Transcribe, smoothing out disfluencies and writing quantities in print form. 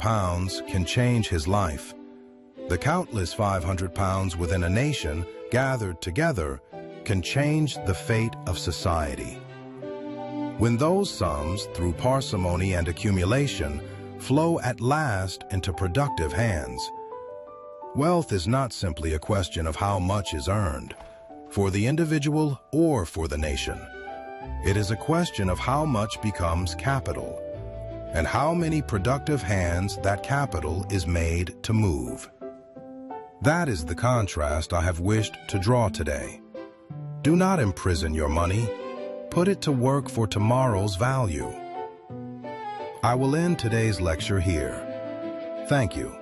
£500 can change his life. The countless £500 within a nation gathered together can change the fate of society. When those sums, through parsimony and accumulation, flow at last into productive hands, wealth is not simply a question of how much is earned, for the individual or for the nation. It is a question of how much becomes capital, and how many productive hands that capital is made to move. That is the contrast I have wished to draw today. Do not imprison your money. Put it to work for tomorrow's value. I will end today's lecture here. Thank you.